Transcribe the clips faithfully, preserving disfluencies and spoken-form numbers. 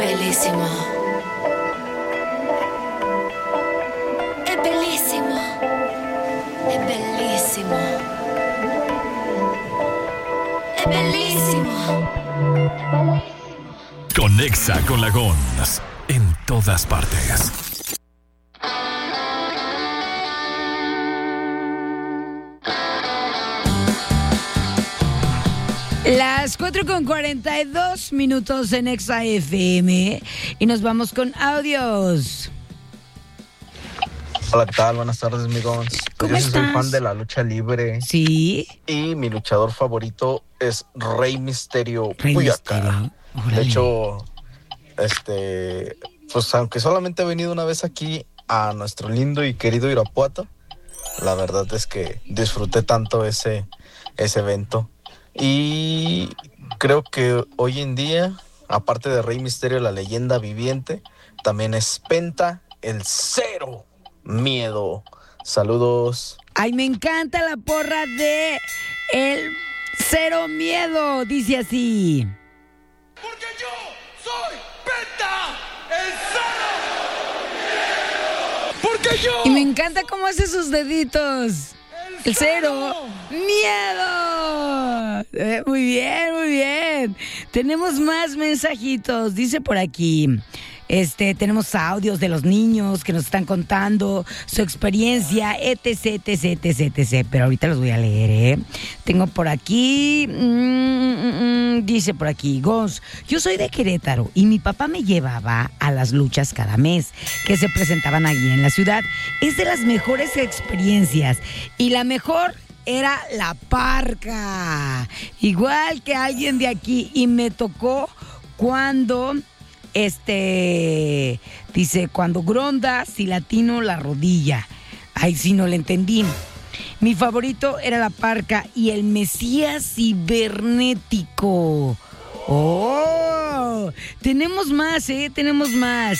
bellissimo. È bellissimo. È bellissimo. È bellissimo. Conexa con la Gons en todas partes. Las cuatro con cuarenta y dos minutos en Exa F M y nos vamos con audios. Hola, ¿qué tal? Buenas tardes, amigos. ¿Cómo Yo sí estás? soy fan de la lucha libre. Sí. Y mi luchador favorito es Rey Misterio Rey Buyaka. Misterio. Órale. De hecho, este, pues aunque solamente he venido una vez aquí a nuestro lindo y querido Irapuato, la verdad es que disfruté tanto ese, ese evento. Y creo que hoy en día, aparte de Rey Misterio, la leyenda viviente, también es Penta, el Cero Miedo. Saludos. Ay, me encanta la porra de el Cero Miedo. Dice así. Porque yo soy Penta, el Cero. Porque yo. Y me encanta cómo hace sus deditos. El Cero Miedo. Eh, muy bien, muy bien. Tenemos más mensajitos. Dice por aquí. Este, tenemos audios de los niños que nos están contando su experiencia, etc, etc, etc, etc. Pero ahorita los voy a leer, ¿eh? Tengo por aquí, mmm, mmm, dice por aquí, Gons, yo soy de Querétaro y mi papá me llevaba a las luchas cada mes que se presentaban allí en la ciudad. Es de las mejores experiencias y la mejor era la parca. Igual que alguien de aquí y me tocó cuando... Este, dice, cuando gronda, si latino la rodilla. Ay, sí, no le entendí. Mi favorito era la parca y el Mesías cibernético. ¡Oh! Tenemos más, ¿eh? Tenemos más.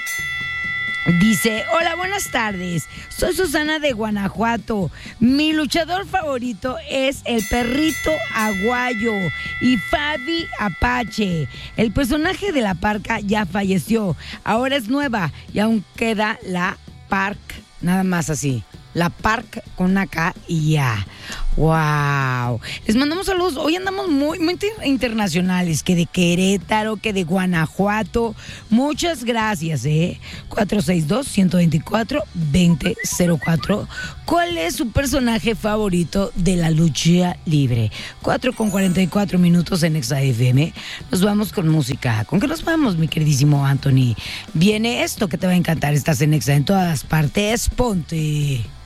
Dice, hola, buenas tardes. Soy Susana de Guanajuato. Mi luchador favorito es el Perrito Aguayo y Fabi Apache. El personaje de la parca ya falleció. Ahora es nueva y aún queda la Park. Nada más así. La Park con una K y ya. ¡Wow! Les mandamos saludos. Hoy andamos muy, muy internacionales. Que de Querétaro, que de Guanajuato. Muchas gracias, ¿eh? cuatro seis dos, uno dos cuatro, dos cero cero cuatro. ¿Cuál es su personaje favorito de la lucha libre? cuatro con cuarenta y cuatro minutos en Exa F M. Nos vamos con música. ¿Con qué nos vamos, mi queridísimo Anthony? Viene esto que te va a encantar. Estás en Exa en todas partes. Ponte.